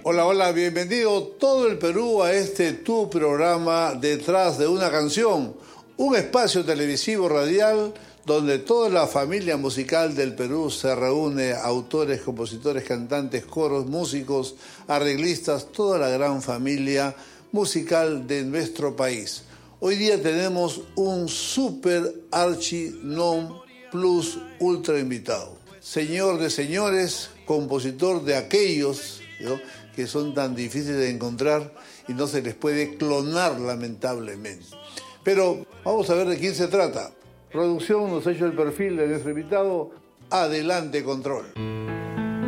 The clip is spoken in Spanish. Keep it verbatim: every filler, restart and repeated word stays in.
Hola, hola, bienvenido todo el Perú a este tu programa Detrás de una canción, un espacio televisivo radial donde toda la familia musical del Perú se reúne, autores, compositores, cantantes, coros, músicos, arreglistas, toda la gran familia musical de nuestro país. Hoy día tenemos un super archi non plus ultra invitado, señor de señores, compositor de aquellos, ¿no?, que son tan difíciles de encontrar y no se les puede clonar lamentablemente. Pero vamos a ver de quién se trata. Producción nos ha hecho el perfil de nuestro invitado. Adelante, control.